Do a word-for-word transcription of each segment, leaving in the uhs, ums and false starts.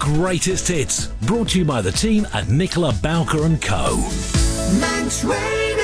greatest hits. Brought to you by the team at Nicola Bowker and Co. Manx Radio.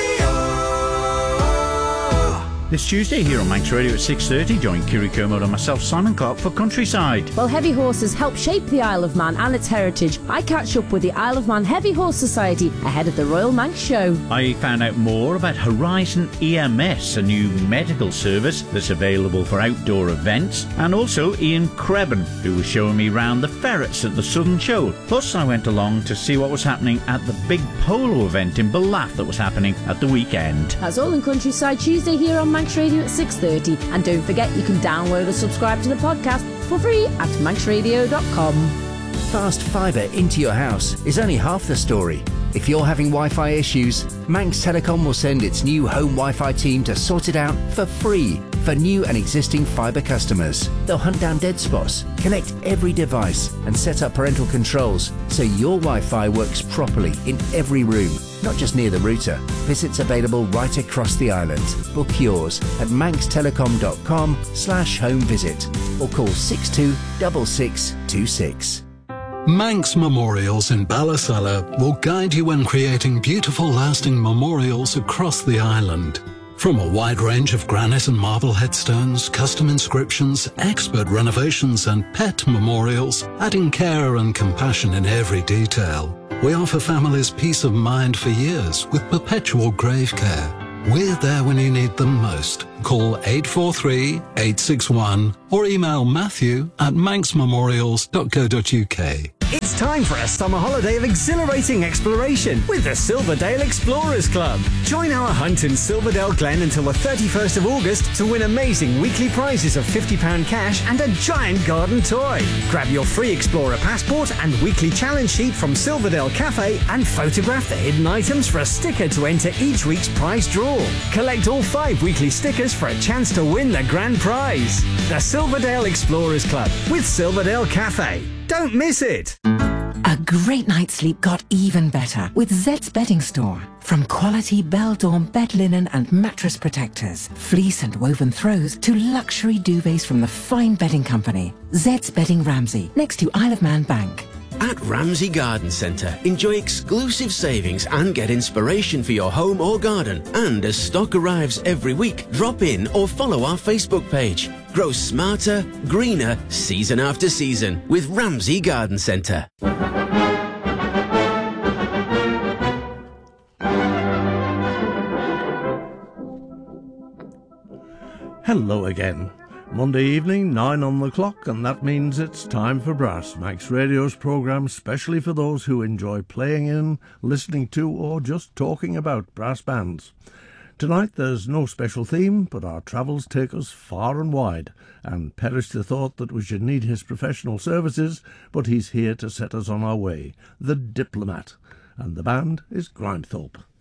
This Tuesday here on Manx Radio at six thirty, join Kiri Kermode and myself, Simon Clark, for Countryside. Well, heavy horses help shape the Isle of Man and its heritage. I catch up with the Isle of Man Heavy Horse Society ahead of the Royal Manx Show. I found out more about Horizon E M S, a new medical service that's available for outdoor events, and also Ian Crebban, who was showing me round the ferrets at the Southern Show. Plus, I went along to see what was happening at the big polo event in Ballath that was happening at the weekend. That's all in Countryside Tuesday here on Manx Radio at six thirty. And don't forget, you can download or subscribe to the podcast for free at manx radio dot com. Fast fibre into your house is only half the story. If you're having Wi-Fi issues, Manx Telecom will send its new home Wi-Fi team to sort it out for free for new and existing fibre customers. They'll hunt down dead spots, connect every device and set up parental controls so your Wi-Fi works properly in every room, not just near the router. Visits available right across the island. Book yours at manx telecom dot com slash home visit or call six two six six two six. Manx Memorials in Ballasalla will guide you in creating beautiful lasting memorials across the island. From a wide range of granite and marble headstones, custom inscriptions, expert renovations and pet memorials, adding care and compassion in every detail. We offer families peace of mind for years with perpetual grave care. We're there when you need them most. Call eight four three, eight six one or email Matthew at manx memorials dot co dot uk. It's time for a summer holiday of exhilarating exploration with the Silverdale Explorers Club. Join our hunt in Silverdale Glen until the thirty-first of August to win amazing weekly prizes of fifty pounds cash and a giant garden toy. Grab your free Explorer passport and weekly challenge sheet from Silverdale Cafe and photograph the hidden items for a sticker to enter each week's prize draw. Collect all five weekly stickers for a chance to win the grand prize. The Silverdale Explorers Club with Silverdale Cafe. Don't miss it! A great night's sleep got even better with Zed's Bedding Store. From quality Bell-Dawn bed linen and mattress protectors, fleece and woven throws to luxury duvets from the fine bedding company. Zed's Bedding Ramsey, next to Isle of Man Bank. At Ramsey Garden Centre, enjoy exclusive savings and get inspiration for your home or garden. And as stock arrives every week, drop in or follow our Facebook page. Grow smarter, greener, season after season with Ramsey Garden Centre. Hello again. Monday evening, nine on the clock, and that means it's time for Brass, Manx Radio's programme specially for those who enjoy playing in, listening to, or just talking about brass bands. Tonight there's no special theme, but our travels take us far and wide, and Perister thought that we should need his professional services, but he's here to set us on our way, the Diplomat, and the band is Grindthorpe.